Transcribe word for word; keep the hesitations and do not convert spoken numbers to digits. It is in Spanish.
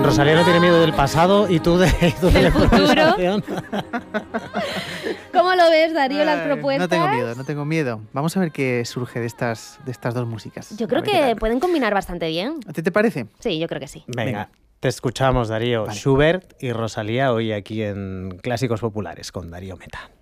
Rosalía no tiene miedo del pasado y tú, de, y tú del de la futuro. ¿Cómo lo ves, Darío, las Ay, propuestas? No tengo miedo, no tengo miedo. Vamos a ver qué surge de estas, de estas dos músicas. Yo creo que pueden combinar bastante bien. ¿A ti te parece? Sí, yo creo que sí. Venga, Venga. te escuchamos, Darío. Vale. Schubert y Rosalía hoy aquí en Clásicos Populares con Darío Meta.